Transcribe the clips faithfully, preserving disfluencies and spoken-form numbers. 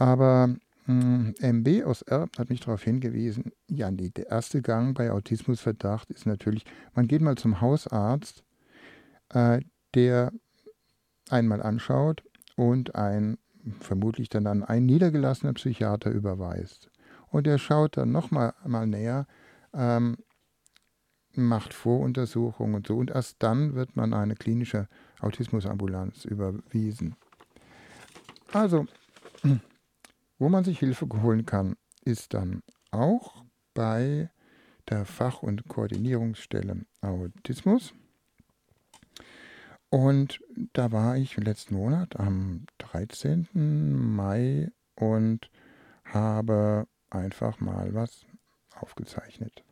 Aber mh, M B aus Erb hat mich darauf hingewiesen, ja, nee, der erste Gang bei Autismusverdacht ist natürlich, man geht mal zum Hausarzt, äh, der einmal anschaut und ein vermutlich dann an einen niedergelassenen Psychiater überweist. Und der schaut dann nochmal mal näher, ähm, macht Voruntersuchungen und so. Und erst dann wird man eine klinische Autismusambulanz überwiesen. Also, wo man sich Hilfe holen kann, ist dann auch bei der Fach- und Koordinierungsstelle Autismus. Und da war ich letzten Monat am dreizehnten Mai und habe einfach mal was aufgezeichnet.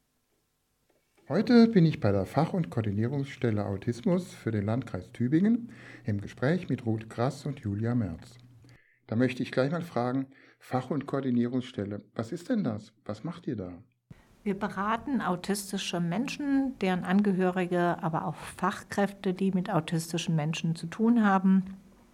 Heute bin ich bei der Fach- und Koordinierungsstelle Autismus für den Landkreis Tübingen im Gespräch mit Ruth Grass und Julia Merz. Da möchte ich gleich mal fragen, Fach- und Koordinierungsstelle, was ist denn das? Was macht ihr da? Wir beraten autistische Menschen, deren Angehörige, aber auch Fachkräfte, die mit autistischen Menschen zu tun haben.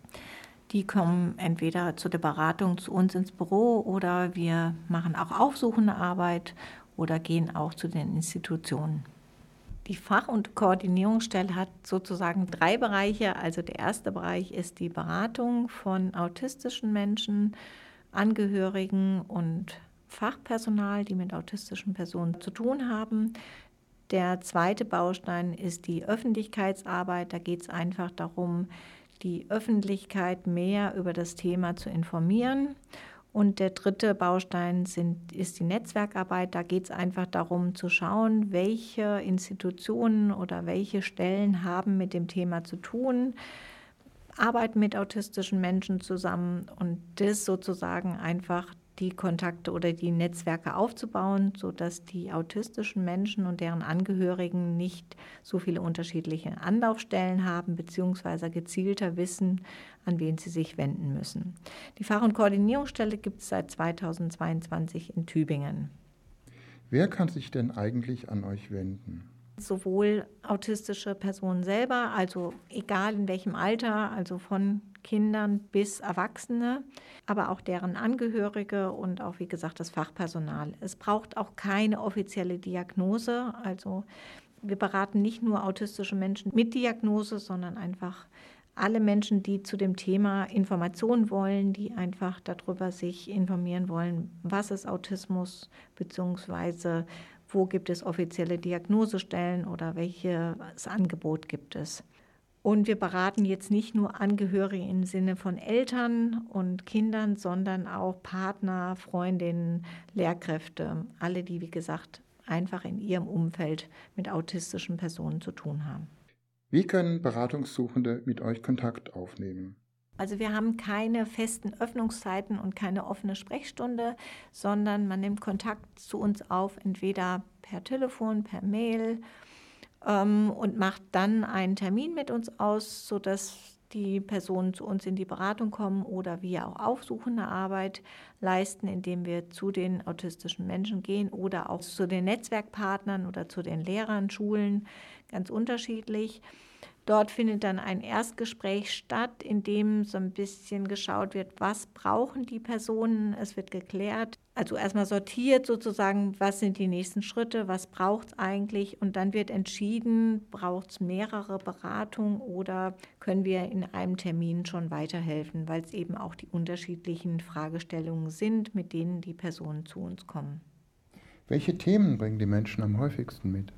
Die kommen entweder zu der Beratung zu uns ins Büro oder wir machen auch aufsuchende Arbeit oder gehen auch zu den Institutionen. Die Fach- und Koordinierungsstelle hat sozusagen drei Bereiche. Also der erste Bereich ist die Beratung von autistischen Menschen, Angehörigen und Fachpersonal, die mit autistischen Personen zu tun haben. Der zweite Baustein ist die Öffentlichkeitsarbeit. Da geht es einfach darum, die Öffentlichkeit mehr über das Thema zu informieren. Und der dritte Baustein sind, ist die Netzwerkarbeit. Da geht es einfach darum zu schauen, welche Institutionen oder welche Stellen haben mit dem Thema zu tun, arbeiten mit autistischen Menschen zusammen und das sozusagen einfach die Kontakte oder die Netzwerke aufzubauen, sodass die autistischen Menschen und deren Angehörigen nicht so viele unterschiedliche Anlaufstellen haben, beziehungsweise gezielter wissen, an wen sie sich wenden müssen. Die Fach- und Koordinierungsstelle gibt es seit zweitausendzweiundzwanzig in Tübingen. Wer kann sich denn eigentlich an euch wenden? Sowohl autistische Personen selber, also egal in welchem Alter, also von Kindern bis Erwachsene, aber auch deren Angehörige und auch, wie gesagt, das Fachpersonal. Es braucht auch keine offizielle Diagnose. Also wir beraten nicht nur autistische Menschen mit Diagnose, sondern einfach alle Menschen, die zu dem Thema Informationen wollen, die einfach darüber sich informieren wollen, was ist Autismus, beziehungsweise wo gibt es offizielle Diagnosestellen oder welches Angebot gibt es. Und wir beraten jetzt nicht nur Angehörige im Sinne von Eltern und Kindern, sondern auch Partner, Freundinnen, Lehrkräfte, alle, die, wie gesagt, einfach in ihrem Umfeld mit autistischen Personen zu tun haben. Wie können Beratungssuchende mit euch Kontakt aufnehmen? Also wir haben keine festen Öffnungszeiten und keine offene Sprechstunde, sondern man nimmt Kontakt zu uns auf, entweder per Telefon, per Mail ähm, und macht dann einen Termin mit uns aus, sodass die Personen zu uns in die Beratung kommen oder wir auch aufsuchende Arbeit leisten, indem wir zu den autistischen Menschen gehen oder auch zu den Netzwerkpartnern oder zu den Lehrern, Schulen, ganz unterschiedlich. Dort findet dann ein Erstgespräch statt, in dem so ein bisschen geschaut wird, was brauchen die Personen. Es wird geklärt, also erstmal sortiert sozusagen, was sind die nächsten Schritte, was braucht es eigentlich. Und dann wird entschieden, braucht es mehrere Beratungen oder können wir in einem Termin schon weiterhelfen, weil es eben auch die unterschiedlichen Fragestellungen sind, mit denen die Personen zu uns kommen. Welche Themen bringen die Menschen am häufigsten mit?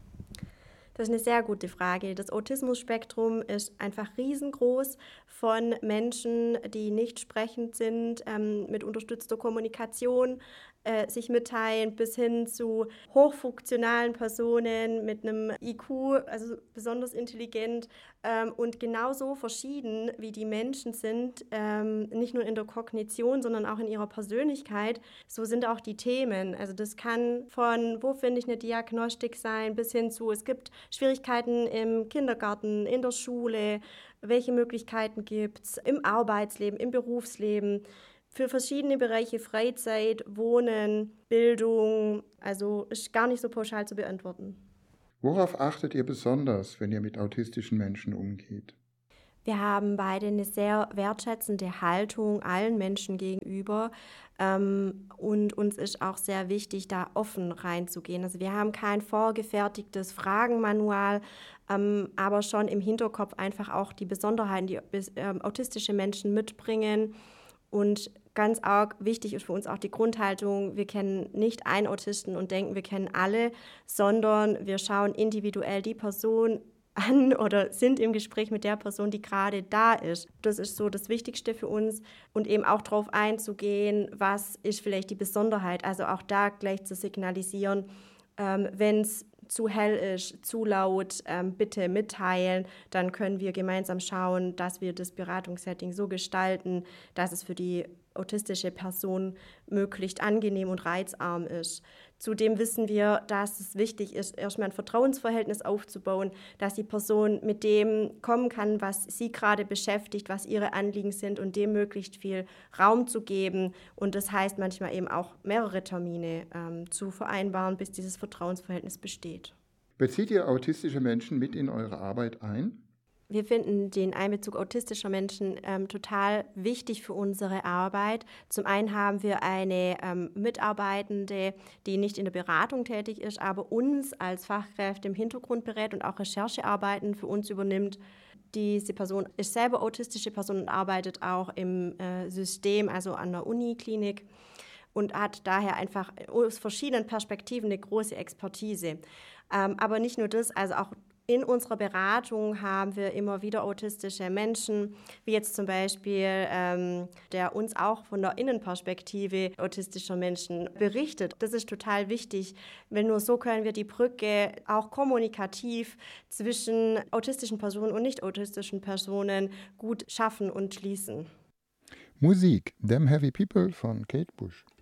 Das ist eine sehr gute Frage. Das Autismus-Spektrum ist einfach riesengroß, von Menschen, die nicht sprechend sind, ähm, mit unterstützter Kommunikation äh, sich mitteilen, bis hin zu hochfunktionalen Personen mit einem I Q, also besonders intelligent ähm, und genauso verschieden, wie die Menschen sind, ähm, nicht nur in der Kognition, sondern auch in ihrer Persönlichkeit. So sind auch die Themen. Also das kann von, wo finde ich eine Diagnostik sein, bis hin zu, es gibt Schwierigkeiten im Kindergarten, in der Schule, welche Möglichkeiten gibt es im Arbeitsleben, im Berufsleben, für verschiedene Bereiche Freizeit, Wohnen, Bildung, also ist gar nicht so pauschal zu beantworten. Worauf achtet ihr besonders, wenn ihr mit autistischen Menschen umgeht? Wir haben beide eine sehr wertschätzende Haltung allen Menschen gegenüber. Ähm, und uns ist auch sehr wichtig, da offen reinzugehen. Also wir haben kein vorgefertigtes Fragenmanual, ähm, aber schon im Hinterkopf einfach auch die Besonderheiten, die ähm, autistische Menschen mitbringen. Und ganz arg wichtig ist für uns auch die Grundhaltung, wir kennen nicht einen Autisten und denken, wir kennen alle, sondern wir schauen individuell die Person an oder sind im Gespräch mit der Person, die gerade da ist. Das ist so das Wichtigste für uns und eben auch darauf einzugehen, was ist vielleicht die Besonderheit. Also auch da gleich zu signalisieren, ähm, wenn es zu hell ist, zu laut, ähm, bitte mitteilen. Dann können wir gemeinsam schauen, dass wir das Beratungssetting so gestalten, dass es für die autistische Person möglichst angenehm und reizarm ist. Zudem wissen wir, dass es wichtig ist, erstmal ein Vertrauensverhältnis aufzubauen, dass die Person mit dem kommen kann, was sie gerade beschäftigt, was ihre Anliegen sind und dem möglichst viel Raum zu geben. Und das heißt manchmal eben auch mehrere Termine ähm, zu vereinbaren, bis dieses Vertrauensverhältnis besteht. Bezieht ihr autistische Menschen mit in eure Arbeit ein? Wir finden den Einbezug autistischer Menschen ähm, total wichtig für unsere Arbeit. Zum einen haben wir eine ähm, Mitarbeitende, die nicht in der Beratung tätig ist, aber uns als Fachkräfte im Hintergrund berät und auch Recherchearbeiten für uns übernimmt. Diese Person ist selber autistische Person und arbeitet auch im äh, System, also an der Uniklinik und hat daher einfach aus verschiedenen Perspektiven eine große Expertise. Ähm, aber nicht nur das, also auch in unserer Beratung haben wir immer wieder autistische Menschen, wie jetzt zum Beispiel, ähm, der uns auch von der Innenperspektive autistischer Menschen berichtet. Das ist total wichtig, weil nur so können wir die Brücke auch kommunikativ zwischen autistischen Personen und nicht autistischen Personen gut schaffen und schließen. Musik, Them Heavy People von Kate Bush.